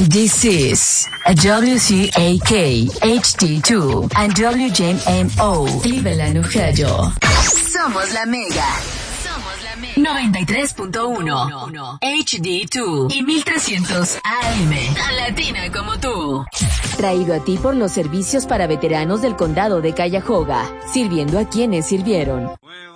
This is WCAK HD2 and WJMO Cleveland, Ohio. Somos la Mega. 93.1 HD2 y 1300 AM. Tan latina como tú. Traído a ti por los servicios para veteranos del condado de Cuyahoga, sirviendo a quienes sirvieron.